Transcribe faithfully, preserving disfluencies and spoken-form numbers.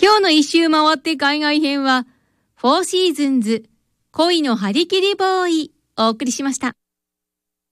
今日の一周回って海外編は、フォーシーズンズ恋の張り切りボーイお送りしました。